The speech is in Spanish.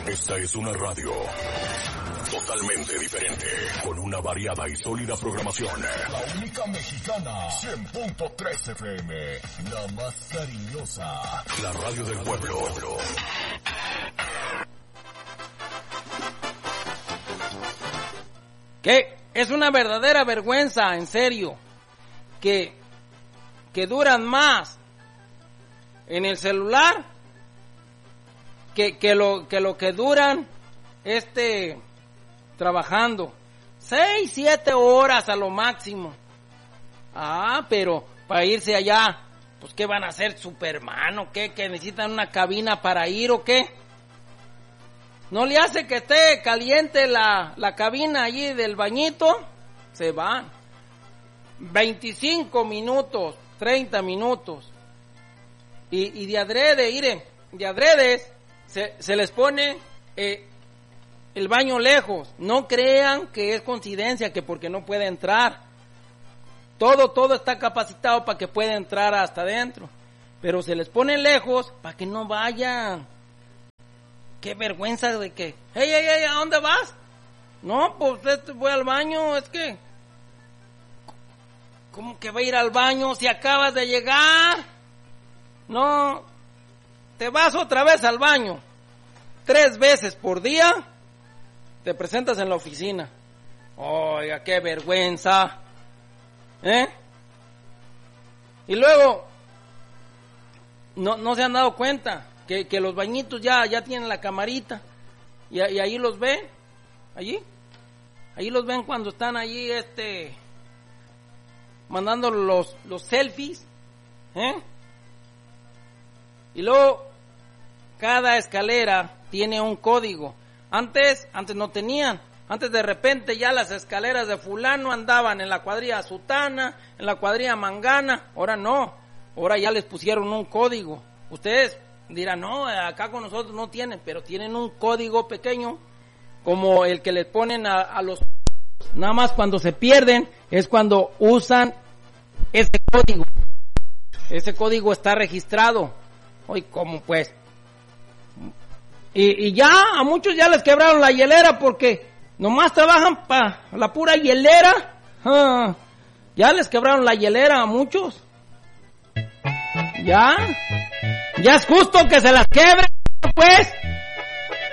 Esta es una radio totalmente diferente, con una variada y sólida programación. La única mexicana, 100.3 FM, la más cariñosa. La radio del pueblo. Que es una verdadera vergüenza, en serio, que duran más en el celular que lo que duran trabajando 6, 7 horas a lo máximo. Pero para irse allá, pues ¿qué van a hacer, Superman o qué? ¿Que necesitan una cabina para ir o qué? ¿No le hace que esté caliente la cabina allí del bañito? Se van 25 minutos, 30 minutos. Y de adrede, miren, de adredes se les pone el baño lejos. No crean que es coincidencia, que porque no puede entrar. Todo está capacitado para que pueda entrar hasta adentro. Pero se les pone lejos para que no vayan. Qué vergüenza de que, hey, ¿a dónde vas? No, pues voy al baño, es que... ¿Cómo que va a ir al baño si acabas de llegar? No, te vas otra vez al baño. 3 veces por día te presentas en la oficina. Oiga, qué vergüenza. Y luego, no se han dado cuenta que los bañitos ya tienen la camarita. Y ahí los ven. Allí los ven cuando están allí mandando los selfies. Y luego cada escalera tiene un código. Antes no tenían. Antes de repente ya las escaleras de fulano andaban en la cuadrilla sutana, en la cuadrilla mangana. Ahora no. Ahora ya les pusieron un código. Ustedes dirán, no, acá con nosotros no tienen, pero tienen un código pequeño como el que les ponen a los... Nada más cuando se pierden es cuando usan ese código. Ese código está registrado. Oye, ¿cómo pues? Y ya a muchos ya les quebraron la hielera porque nomás trabajan para la pura hielera. Ya les quebraron la hielera a muchos. Ya es justo que se las quebren, pues.